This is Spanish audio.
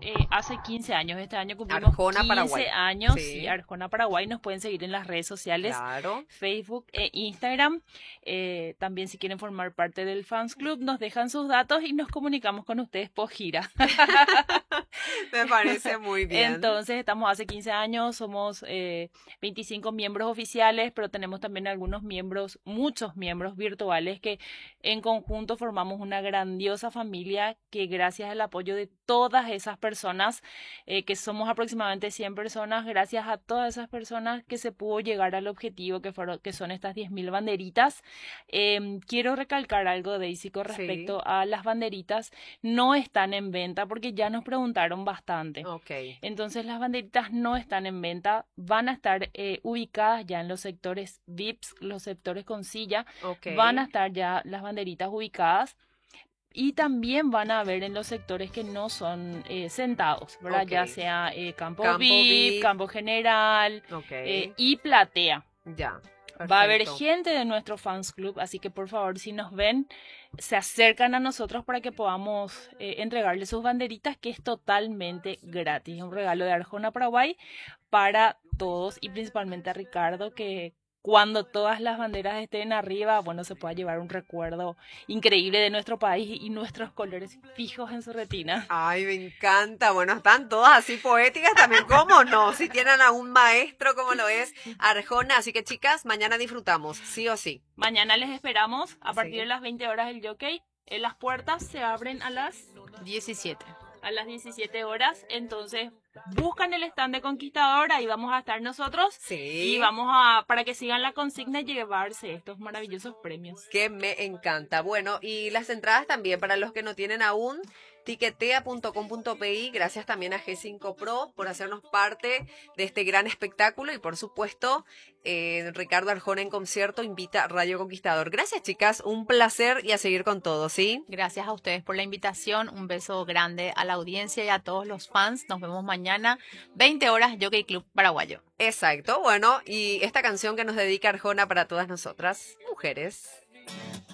hace 15 años. Este año cumplimos Arjona, 15 Paraguay. años. Sí, Sí, Arjona Paraguay. Nos pueden seguir en las redes sociales, claro. Facebook e Instagram. También si quieren formar parte del Fans Club, nos dejan sus datos y nos comunicamos con ustedes por gira. Me parece muy bien. Entonces, estamos hace 15 años, somos 25 miembros oficiales, pero tenemos también algunos miembros, muchos miembros virtuales que en conjunto formamos una grandiosa familia que gracias al apoyo de todas esas personas, que somos aproximadamente 100 personas, gracias a todas esas personas que se pudo llegar al objetivo que son estas 10.000 banderitas. Quiero recalcar algo, Daisy, con Sí, respecto a las banderitas. No están en venta porque ya nos preguntaron bastante. ok, Entonces las banderitas no están en venta, van a estar ubicadas ya en los sectores VIPs, los sectores con silla, ok. van a estar ya las banderitas ubicadas y también van a haber en los sectores que no son sentados, ¿verdad? Ok. Ya sea campo Campo VIP, VIP. campo general Ok. y platea. Ya. Va a haber Perfecto. gente de nuestro fans club, así que por favor, si nos ven, se acercan a nosotros para que podamos entregarles sus banderitas, que es totalmente gratis. Es un regalo de Arjona Paraguay para todos y principalmente a Ricardo, que cuando todas las banderas estén arriba, bueno, se pueda llevar un recuerdo increíble de nuestro país y nuestros colores fijos en su retina. Ay, me encanta. Bueno, están todas así poéticas también. ¿Cómo no? Si tienen a un maestro como lo es Arjona. Así que chicas, mañana disfrutamos, sí o sí. Mañana les esperamos a partir de Sí. las 20 horas el jockey. Las puertas se abren 17. a las 17 horas. Entonces, buscan el stand de Conquistador, ahí vamos a estar nosotros y Sí, vamos a, para que sigan la consigna, y llevarse estos maravillosos premios. que me encanta. Bueno, y las entradas también para los que no tienen aún, tiquetea.com.pi. Gracias también a G5 Pro por hacernos parte de este gran espectáculo y por supuesto, Ricardo Arjona en concierto invita a Radio Conquistador. Gracias chicas, un placer y a seguir con todo, ¿sí? Gracias a ustedes por la invitación. Un beso grande a la audiencia y a todos los fans. Nos vemos mañana, 20 horas, Jockey Club Paraguayo. Exacto, bueno, y esta canción que nos dedica Arjona para todas nosotras, mujeres.